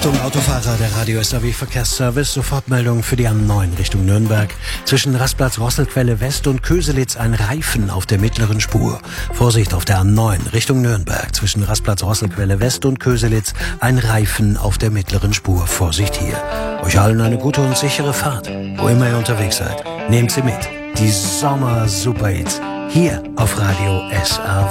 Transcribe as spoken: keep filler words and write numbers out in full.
Achtung, Autofahrer, der Radio S A W Verkehrsservice, Sofortmeldung für die A neun Richtung Nürnberg. Zwischen Rastplatz Rosselquelle West und Köselitz ein Reifen auf der mittleren Spur. Vorsicht auf der A neun Richtung Nürnberg. Zwischen Rastplatz Rosselquelle West und Köselitz ein Reifen auf der mittleren Spur. Vorsicht hier. Euch allen eine gute und sichere Fahrt. Wo immer ihr unterwegs seid, nehmt sie mit. Die Sommer-Superhits. Hier auf Radio S A W.